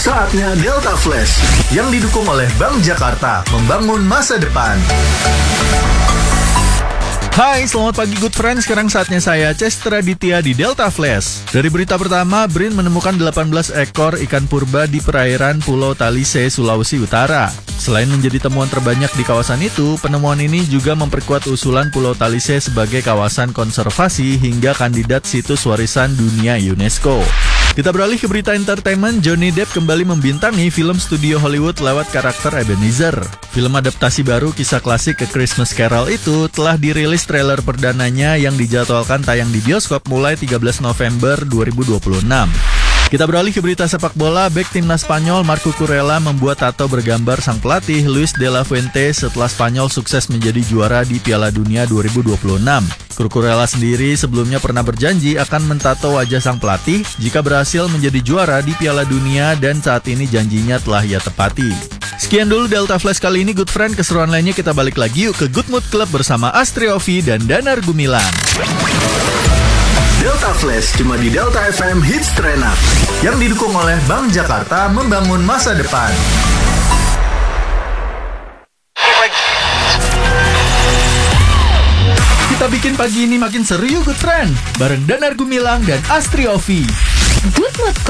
Saatnya Delta Flash yang didukung oleh Bank Jakarta, membangun masa depan. Hai, selamat pagi good friends. Sekarang saatnya saya, Chester Aditya di Delta Flash. Dari berita pertama, BRIN menemukan 18 ekor ikan purba di perairan Pulau Talise, Sulawesi Utara. Selain menjadi temuan terbanyak di kawasan itu, penemuan ini juga memperkuat usulan Pulau Talise sebagai kawasan konservasi hingga kandidat situs warisan dunia UNESCO. Kita beralih ke berita entertainment. Johnny Depp kembali membintangi film studio Hollywood lewat karakter Ebenezer. Film adaptasi baru kisah klasik A Christmas Carol itu telah dirilis trailer perdananya yang dijadwalkan tayang di bioskop mulai 13 November 2026. Kita beralih ke berita sepak bola. Bek timnas Spanyol Marco Kurela membuat tato bergambar sang pelatih Luis de la Fuente setelah Spanyol sukses menjadi juara di Piala Dunia 2026. Kurela sendiri sebelumnya pernah berjanji akan mentato wajah sang pelatih jika berhasil menjadi juara di Piala Dunia, dan saat ini janjinya telah ia tepati. Sekian dulu Delta Flash kali ini good friend. Keseruan lainnya kita balik lagi yuk ke Good Mood Club bersama Astri Ovi dan Danar Gumilang. Delta Flash cuma di Delta FM Hits Train Up yang didukung oleh Bank Jakarta, membangun masa depan. Kita bikin pagi ini makin seru yuk good friend, bareng Danar Gumilang dan Astri Ovi. Good Mood